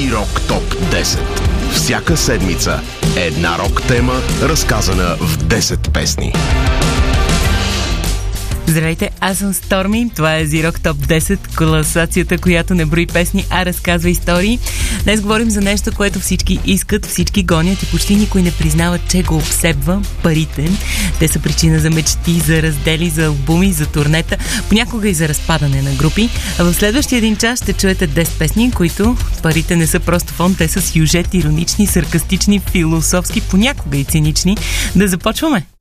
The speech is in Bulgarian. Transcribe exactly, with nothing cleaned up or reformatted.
Z-Rock Топ десет. Всяка седмица една рок тема, разказана в десет песни. Здравейте, аз съм Сторми. Това е Z-Rock Топ десет, класацията, която не брои песни, а разказва истории. Днес говорим за нещо, което всички искат, всички гонят и почти никой не признава, че го обсебва – парите. Те са причина за мечти, за раздели, за албуми, за турнета, понякога и за разпадане на групи. А в следващия един час ще чуете десет песни, които парите не са просто фон, те са сюжет, иронични, саркастични, философски, понякога и цинични. Да започваме!